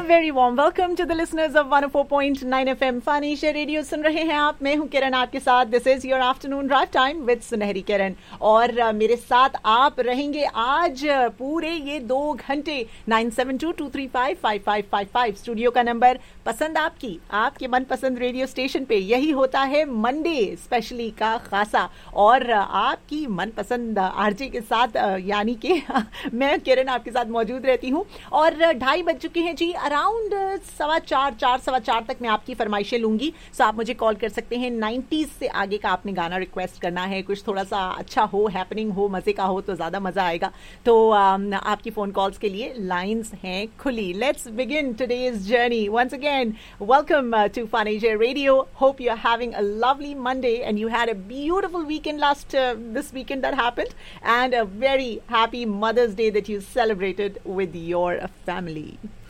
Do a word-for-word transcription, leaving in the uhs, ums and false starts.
A very warm welcome to the listeners of one oh four point nine F M Fun Asia Radio. सुन रहे हैं आप, मैं हूं किरण आपके साथ. This is your afternoon drive time with सुनहरी किरण. और uh, मेरे साथ आप रहेंगे आज uh, पूरे ये दो घंटे. Nine seven to to three five five five five five studio का नंबर. पसंद आपकी, आपके मनपसंद रेडियो स्टेशन पे यही होता है मंडे स्पेशली का खासा. और uh, आपकी मनपसंद आरजे के साथ uh, यानी कि मैं किरण आपके साथ मौजूद रहती हूँ. और uh, ढाई बज चुके हैं जी. अराउंड सवा चार चार सवा चार तक मैं आपकी फरमाइशें लूंगी. सो आप मुझे कॉल कर सकते हैं. नाइन्टीज से आगे का आपने गाना रिक्वेस्ट करना है, कुछ थोड़ा सा अच्छा हो, हैपनिंग हो, मजे का हो तो ज्यादा मजा आएगा. तो um, आपकी फोन कॉल्स के लिए लाइंस हैं खुली. Let's begin today's journey. Once again welcome to fun Asia radio. Hope you are having a lovely Monday and you had a beautiful weekend last this weekend that happened and a very happy mother's day that you celebrated with your family.